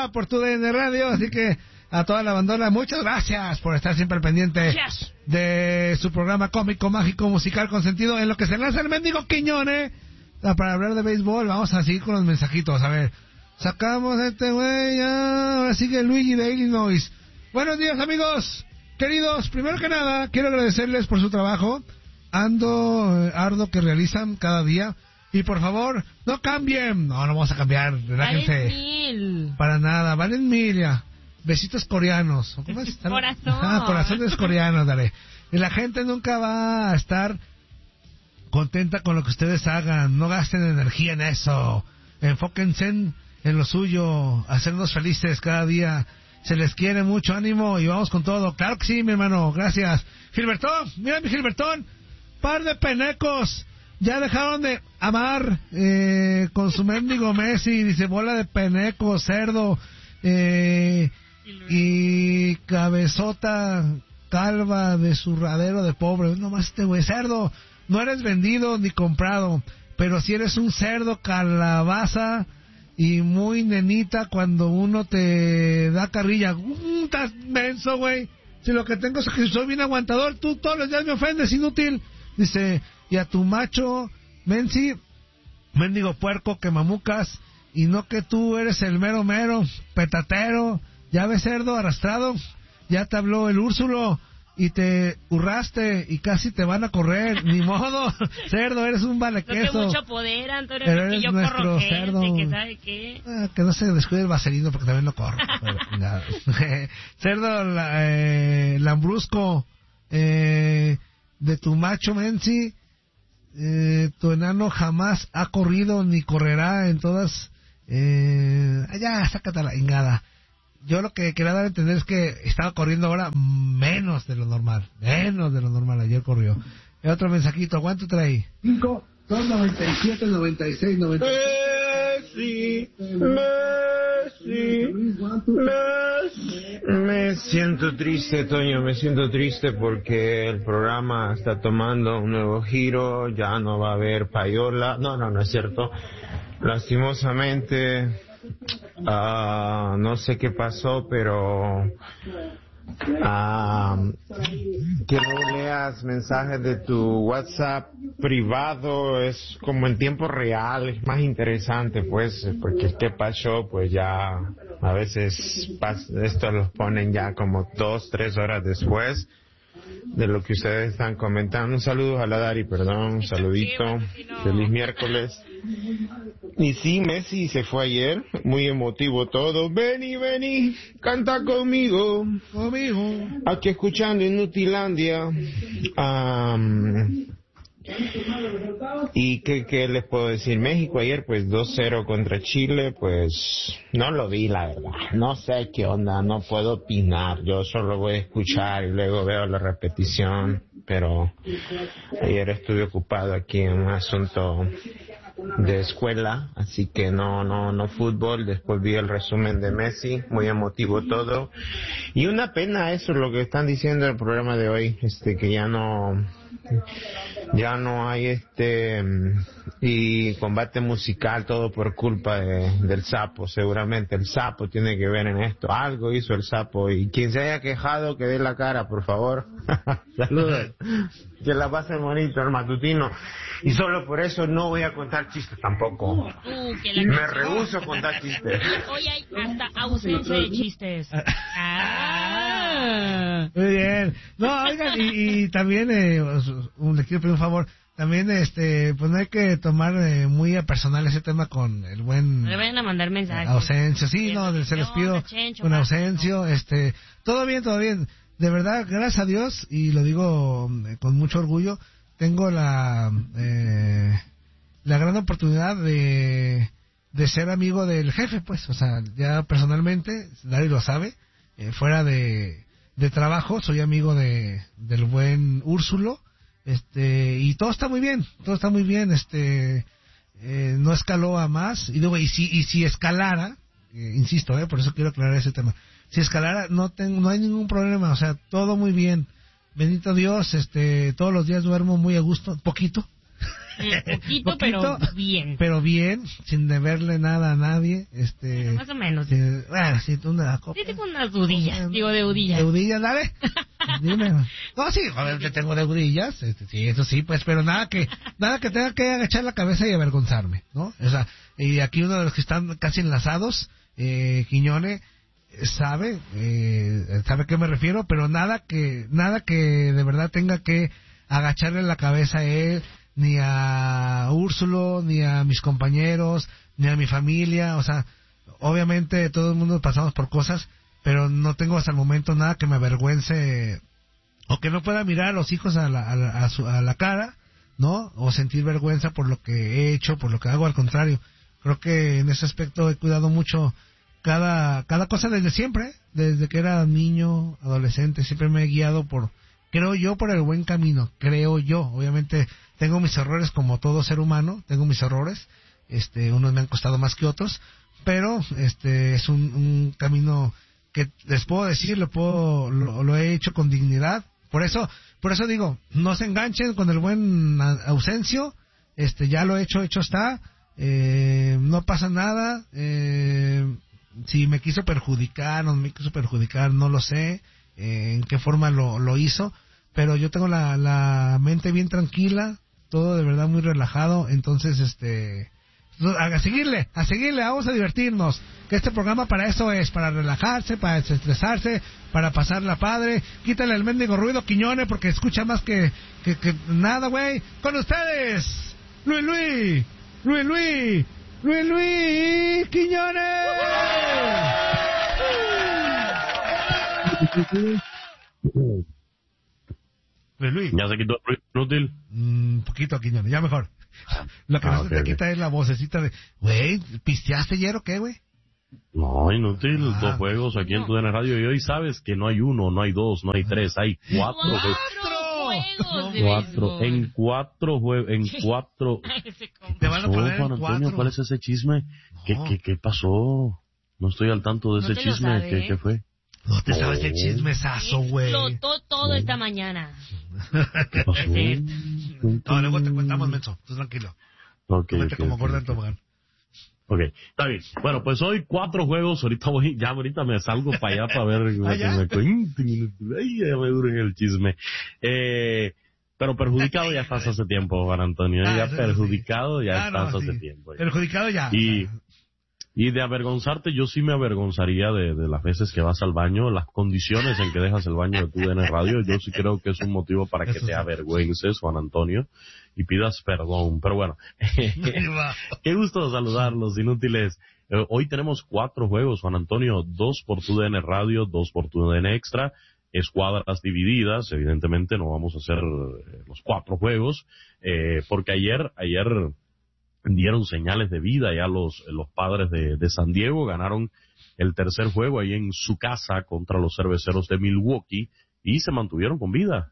programa por TUDN Radio, así que a toda la bandona, muchas gracias por estar siempre al pendiente de su programa cómico, mágico, musical, con sentido, en lo que se lanza el mendigo Quiñones, para hablar de béisbol. Vamos a seguir con los mensajitos, a ver, sacamos a este güey, ahora sigue Luigi de Illinois. Buenos días, amigos queridos, primero que nada, quiero agradecerles por su trabajo arduo que realizan cada día. Y por favor, no cambien. No vamos a cambiar. Relájense. Valen 1000. Para nada, valen 1000 ya. Besitos coreanos. ¿Cómo es? Corazón. Corazones coreanos, dale. Y la gente nunca va a estar contenta con lo que ustedes hagan. No gasten energía en eso. Enfóquense en lo suyo. Hacernos felices cada día. Se les quiere mucho, ánimo y vamos con todo. Claro que sí, mi hermano. Gracias. Gilbertón, mira mi Gilbertón. Par de penecos. Ya dejaron de amar con su mendigo Messi, dice, bola de peneco, cerdo, y cabezota calva de zurradero de pobre. Nomás este güey, cerdo, no eres vendido ni comprado, pero si eres un cerdo calabaza y muy nenita cuando uno te da carrilla. Estás menso, güey. Si lo que tengo es que soy bien aguantador, tú todos los días me ofendes, inútil. Dice... Y a tu macho, Menzi, mendigo puerco que mamucas, y no que tú eres el mero petatero, ya ves cerdo arrastrado, ya te habló el Úrsulo, y te hurraste, y casi te van a correr, ni modo, cerdo, eres un valequeso. No mucho poder, Antonio, pero que eres yo nuestro corro gente, cerdo. que sabe qué. Que no se descuide el vaselino, porque también lo corro. Cerdo lambrusco, de tu macho, Menzi, tu enano jamás ha corrido ni correrá en todas. Ya, sácate la ingada. Yo lo que quería dar a entender es que estaba corriendo ahora menos de lo normal. Ayer corrió. Otro mensajito, ¿cuánto trae? 5, son 97, 96, 97. Me siento triste, Toño, me siento triste porque el programa está tomando un nuevo giro, ya no va a haber payola, no es cierto, lastimosamente, no sé qué pasó, pero que no leas mensajes de tu WhatsApp privado, es como en tiempo real, es más interesante, pues, porque qué pasó, pues ya a veces esto los ponen ya como 2-3 horas después de lo que ustedes están comentando. Un saludo a la Dari, perdón, un saludito, feliz miércoles. Y sí, Messi se fue ayer, muy emotivo todo. Vení, canta conmigo. Aquí escuchando Inutilandia. Y ¿qué les puedo decir? México ayer pues 2-0 contra Chile, pues no lo vi, la verdad, no sé qué onda, no puedo opinar, yo solo voy a escuchar y luego veo la repetición, pero ayer estuve ocupado aquí en un asunto de escuela, así que no fútbol. Después vi el resumen de Messi, muy emotivo todo, y una pena eso, lo que están diciendo en el programa de hoy, que ya no hay y combate musical, todo por culpa del sapo. Seguramente el sapo tiene que ver en esto, algo hizo el sapo, y quien se haya quejado que dé la cara, por favor. Saludos, que la pasen bonito el matutino, y solo por eso no voy a contar chistes tampoco. Me rehúso a contar chistes. Hoy hay hasta ausencia de chistes. Muy bien. No, oigan, y también le quiero pedir un favor. También, pues no hay que tomar muy a personal ese tema con el buen... No le vayan a mandar mensajes. Ausencio, sí, no, se les pido con Ausencio, todo bien. De verdad, gracias a Dios, y lo digo con mucho orgullo, tengo la gran oportunidad de ser amigo del jefe, pues, o sea, ya personalmente, nadie lo sabe, fuera de trabajo, soy amigo del buen Úrsulo, y todo está muy bien, no escaló a más, y luego, y si escalara, insisto, por eso quiero aclarar ese tema, si escalara, no hay ningún problema, o sea, todo muy bien, bendito Dios, todos los días duermo muy a gusto, poquito, Poquito, pero bien. Pero bien, sin deberle nada a nadie. Más o menos. Bueno, sí, tú una copa. Sí, tengo unas dudillas. Digo, deudillas. ¿Deudillas, dale? Dime. No, sí, obviamente tengo deudillas. Sí, eso sí, pues, pero nada que tenga que agachar la cabeza y avergonzarme, ¿no? O sea, y aquí uno de los que están casi enlazados, Quiñone, sabe a qué me refiero, pero nada que de verdad tenga que agacharle la cabeza a él, ni a Úrsulo, ni a mis compañeros, ni a mi familia. O sea, obviamente todo el mundo pasamos por cosas, pero no tengo hasta el momento nada que me avergüence o que no pueda mirar a los hijos a la cara, ¿no? O sentir vergüenza por lo que he hecho, por lo que hago. Al contrario, creo que en ese aspecto he cuidado mucho cada cosa desde siempre, desde que era niño, adolescente. Siempre me he guiado creo yo, por el buen camino, creo yo. Obviamente tengo mis errores, como todo ser humano, tengo mis errores, unos me han costado más que otros, pero es un camino que les puedo decir, lo he hecho con dignidad. Por eso digo, no se enganchen con el buen Ausencio, ya lo he hecho está, no pasa nada. Si me quiso perjudicar o no me quiso perjudicar, no lo sé en qué forma lo hizo, pero yo tengo la mente bien tranquila, todo de verdad muy relajado. Entonces a seguirle, vamos a divertirnos, que este programa para eso es, para relajarse, para desestresarse, para pasarla padre. Quítale el mendigo ruido, Quiñone, porque escucha más que nada, güey. Con ustedes, Luis Quiñones. Luis. ¿Ya se quitó el ruido inútil? Un poquito, Quiñones, ya mejor. Lo que no se te quita es la vocecita de, güey, ¿pisteaste ayer o qué, güey? No, inútil, 2 juegos aquí en TUDN Radio, y hoy sabes que no hay 1, no hay 2, no hay 3, hay 4 juegos. En 4 juegos, en 4. Te van a poner Juan Antonio, ¿cuál es ese chisme? ¿Qué pasó? No estoy al tanto de ese chisme. ¿Qué fue? No te sabes el chismesazo, güey. Explotó todo esta mañana. ¿Qué pasó? No, luego te contamos, menso. Tú tranquilo. Okay, como gorda en tobogán. Ok, está bien. Bueno, pues hoy 4 juegos. Ahorita me salgo para allá para ver. Ya me dura el chisme. Pero perjudicado ya estás hace tiempo, Juan Antonio. Perjudicado ya estás hace tiempo. Perjudicado ya. Y de avergonzarte, yo sí me avergonzaría de las veces que vas al baño, las condiciones en que dejas el baño de TUDN Radio. Yo sí creo que es un motivo para que te avergüences, Juan Antonio, y pidas perdón. Pero bueno, qué gusto saludarlos, inútiles. Hoy tenemos 4 juegos, Juan Antonio, 2 por TUDN Radio, 2 por TUDN Extra, escuadras divididas. Evidentemente no vamos a hacer los 4 juegos, porque ayer dieron señales de vida ya los Padres de San Diego. Ganaron el tercer juego ahí en su casa contra los Cerveceros de Milwaukee y se mantuvieron con vida.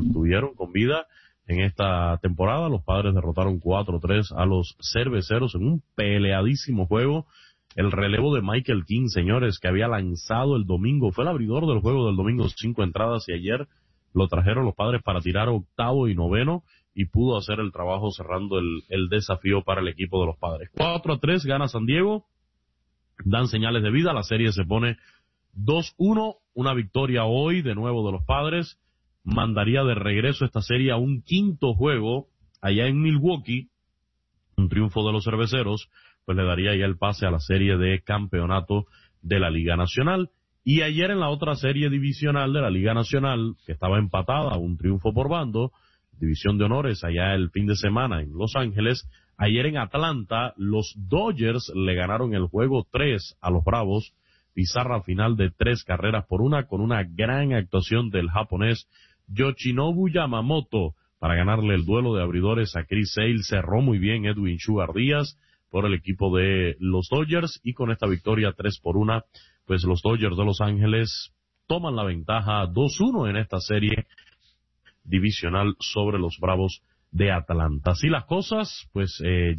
En esta temporada. Los Padres derrotaron 4-3 a los Cerveceros en un peleadísimo juego. El relevo de Michael King, señores, que había lanzado el domingo, fue el abridor del juego del domingo, 5 entradas, y ayer lo trajeron los Padres para tirar 8º y 9º y pudo hacer el trabajo cerrando el desafío para el equipo de los Padres. 4-3 gana San Diego, dan señales de vida, la serie se pone 2-1, una victoria hoy de nuevo de los Padres, mandaría de regreso esta serie a un 5º juego allá en Milwaukee. Un triunfo de los Cerveceros pues le daría ya el pase a la serie de campeonato de la Liga Nacional. Y ayer en la otra serie divisional de la Liga Nacional, que estaba empatada, un triunfo por bando, división de honores allá el fin de semana en Los Ángeles, ayer en Atlanta los Dodgers le ganaron el juego 3 a los Bravos, pizarra final de 3-1 con una gran actuación del japonés Yoshinobu Yamamoto para ganarle el duelo de abridores a Chris Sale. Cerró muy bien Edwin Sugar Díaz por el equipo de los Dodgers, y con esta victoria 3-1, pues los Dodgers de Los Ángeles toman la ventaja 2-1 en esta serie divisional sobre los Bravos de Atlanta. Así las cosas, pues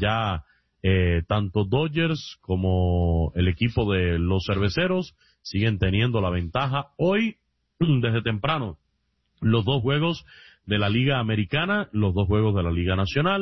tanto Dodgers como el equipo de los Cerveceros siguen teniendo la ventaja. Hoy, desde temprano, los 2 juegos de la Liga Americana, los 2 juegos de la Liga Nacional.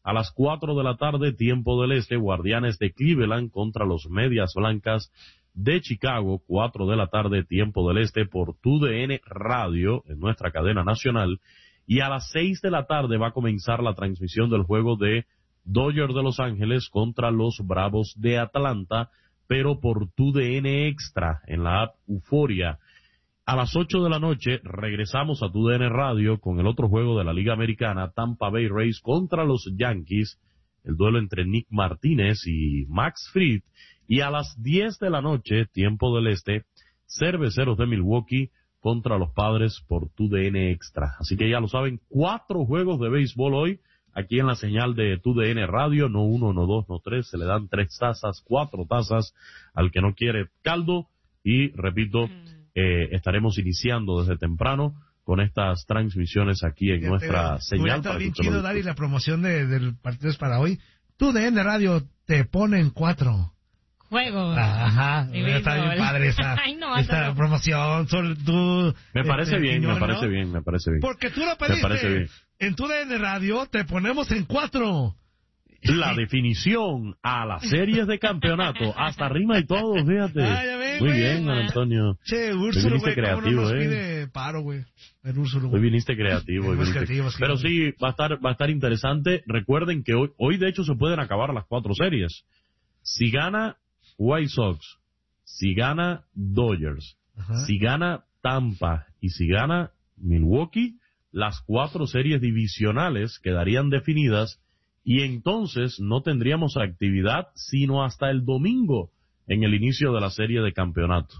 A las 4 de la tarde, tiempo del este, Guardianes de Cleveland contra los Medias Blancas de Chicago, 4 de la tarde, tiempo del este, por TUDN Radio, en nuestra cadena nacional. Y a las 6 de la tarde va a comenzar la transmisión del juego de Dodgers de Los Ángeles contra los Bravos de Atlanta, pero por TUDN Extra, en la app Euforia. A las 8 de la noche regresamos a TUDN Radio con el otro juego de la Liga Americana, Tampa Bay Rays contra los Yankees, el duelo entre Nick Martínez y Max Fried. Y a las 10 de la noche, tiempo del este, Cerveceros de Milwaukee contra los Padres por TUDN Extra. Así que ya lo saben, 4 juegos de béisbol hoy, aquí en la señal de TUDN Radio, no 1, no 2, no 3, se le dan 3 tazas, 4 tazas al que no quiere caldo, y repito, estaremos iniciando desde temprano con estas transmisiones aquí en nuestra señal. Está bien chido, Dari, la promoción del partido es para hoy. TUDN Radio te pone en 4 juegos. Ajá, está bien padre esa, Ay, no, esta promoción. Tú, me parece bien, Quiñón, me parece ¿no? bien, me parece bien. Porque tú lo Me parece pediste. bien. En TUDN Radio te ponemos en 4. La definición a las series de campeonato, hasta rima y todo, fíjate. Ah, ya ven, muy güey. bien, Juan Antonio. Che, Úrsulo, Hoy güey, viniste cómo no creativo, nos pide paro, güey. El Úrsulo, Hoy güey. viniste creativo. Más creativos, Pero sí, va a estar interesante. Recuerden que hoy de hecho se pueden acabar las 4 series. Si gana White Sox, si gana Dodgers, Ajá. si gana Tampa y si gana Milwaukee, las 4 series divisionales quedarían definidas y entonces no tendríamos actividad sino hasta el domingo en el inicio de la serie de campeonato.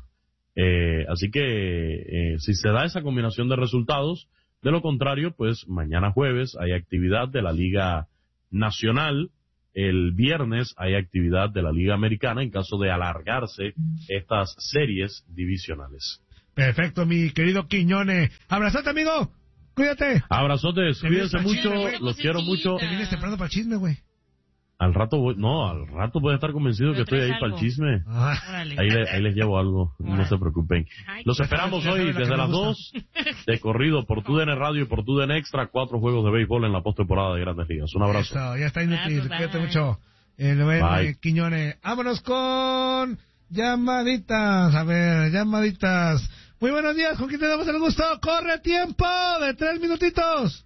Así que si se da esa combinación de resultados, de lo contrario, pues mañana jueves hay actividad de la Liga Nacional, el viernes hay actividad de la Liga Americana en caso de alargarse estas series divisionales. Perfecto, mi querido Quiñone. Abrazate, amigo. Cuídate. Abrazotes, cuídense mucho, los quiero mucho. Te vienes temprano para el chisme, güey. Al rato puede estar convencido que estoy ahí para el chisme. Ahí les llevo algo, no se preocupen. Los esperamos hoy desde las 2 de corrido por TUDN Radio y por TUDN Extra, 4 juegos de béisbol en la postemporada de Grandes Ligas. Un abrazo. Eso, ya está inútil, Abrazo, cuídate bye. mucho. Bye. Quiñone. Vámonos con llamaditas. A ver, llamaditas. Muy buenos días, ¿con quién te damos el gusto? ¡Corre tiempo de 3 minutitos!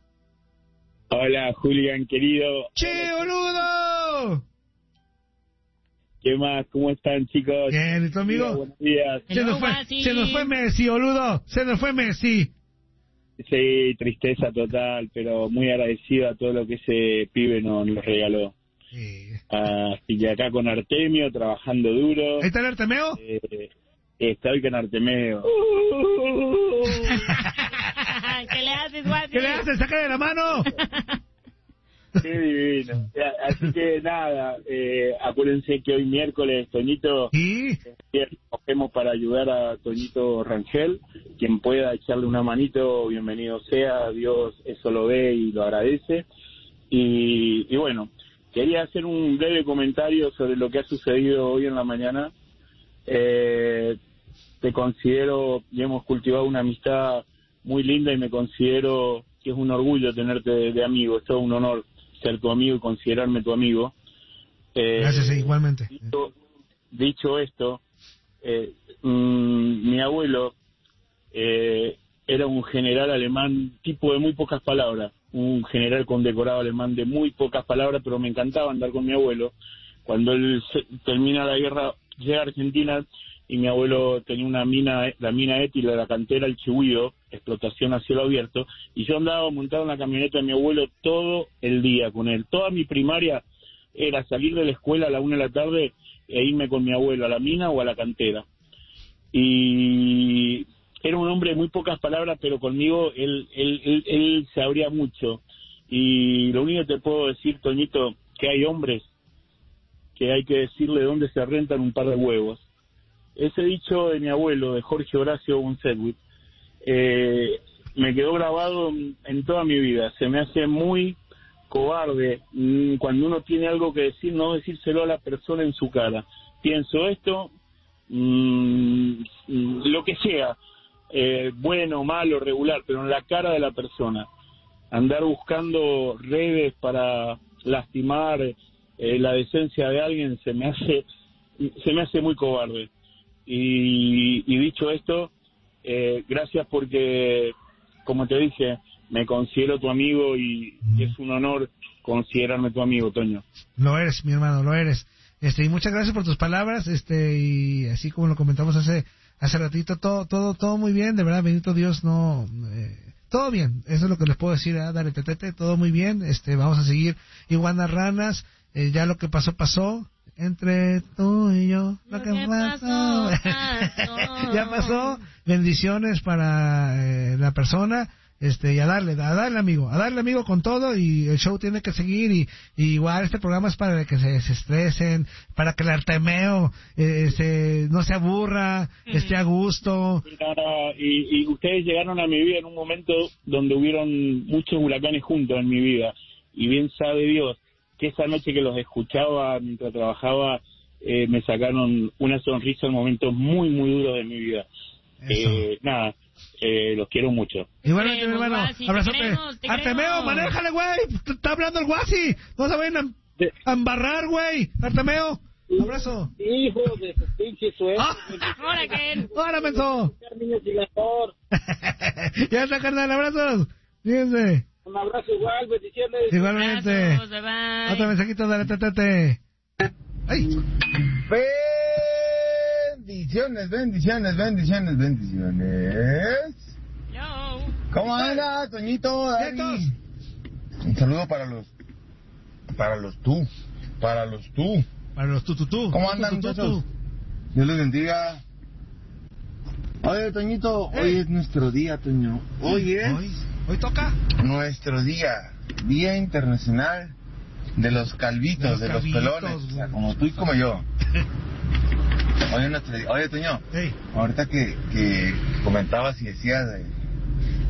Hola, Julián, querido. ¡Che, boludo! ¿Qué más? ¿Cómo están, chicos? Bien, ¿y tu amigo? Buenos días. Se nos fue Messi, boludo. Se nos fue Messi. Sí, tristeza total, pero muy agradecido a todo lo que ese pibe nos regaló. Sí. Así que acá con Artemio, trabajando duro. ¿Ahí está el Artemeo? Estoy con Artemio. ¿Qué le haces, Guati? ¿Qué le haces? ¡Sácale la mano! Qué divino. Así que nada, acuérdense que hoy miércoles, Toñito, ¿Y? cogemos para ayudar a Toñito Rangel. Quien pueda echarle una manito, bienvenido sea. Dios eso lo ve y lo agradece. Y bueno, quería hacer un breve comentario sobre lo que ha sucedido hoy en la mañana. Te considero, y hemos cultivado una amistad muy linda y me considero que es un orgullo tenerte de amigo. Es todo un honor ser tu amigo y considerarme tu amigo. Gracias, igualmente. Dicho esto, mi abuelo era un general alemán, tipo de muy pocas palabras, un general condecorado alemán de muy pocas palabras, pero me encantaba andar con mi abuelo. Cuando él termina la guerra, llega a Argentina y mi abuelo tenía una mina, la mina Étila, la cantera El Chihuido, explotación a cielo abierto, y yo andaba montado en la camioneta de mi abuelo todo el día con él. Toda mi primaria era salir de la escuela a la 1 de la tarde e irme con mi abuelo a la mina o a la cantera. Y era un hombre de muy pocas palabras, pero conmigo él se abría mucho. Y lo único que te puedo decir, Toñito, que hay hombres que hay que decirle dónde se rentan un par de huevos. Ese dicho de mi abuelo, de Jorge Horacio González, me quedó grabado en toda mi vida. Se me hace muy cobarde cuando uno tiene algo que decir, no decírselo a la persona en su cara. Pienso esto, lo que sea, bueno, malo, regular, pero en la cara de la persona. Andar buscando redes para lastimar la decencia de alguien se me hace muy cobarde. Y dicho esto, gracias porque, como te dije, me considero tu amigo y es un honor considerarme tu amigo, Toño. Lo eres, mi hermano, lo eres. Y muchas gracias por tus palabras, y así como lo comentamos hace ratito, todo muy bien, de verdad, bendito Dios, todo bien, eso es lo que les puedo decir, dale tetete, todo muy bien, vamos a seguir iguanas ranas, ya lo que pasó, entre tú y yo, lo que pasó. Ya pasó, bendiciones para la persona, y a darle amigo con todo, y el show tiene que seguir, y igual este programa es para que se estresen, para que el Artemeo no se aburra, esté a gusto. Y ustedes llegaron a mi vida en un momento donde hubieron muchos huracanes juntos en mi vida, y bien sabe Dios que esa noche que los escuchaba mientras trabajaba, me sacaron una sonrisa en momentos muy, muy duros de mi vida. Los quiero mucho. Igualmente, mi hermano, abrazote. Artemeo, manéjale, güey, está hablando el Guasi, no se vayan a embarrar, güey. Artemeo, abrazo. Hijo de su pinche suerte. Ahora que ahora menso. Ya está, carnal, abrazos. Fíjense. Un abrazo igual, bendiciones. Igualmente. Abrazos, bye. Otro mensajito, dale, tetete. Ay. Bendiciones. Yo. ¿Cómo anda, Toñito? Dani? Un saludo para los tú. Para los tú. ¿Cómo andan, muchachos? Dios les bendiga. Oye, Toñito, hoy es nuestro día, Toño. Hoy toca nuestro Día Internacional de los calvitos, de los pelones, o sea, como tú y como yo. Oye, Toño, ahorita que comentabas y decías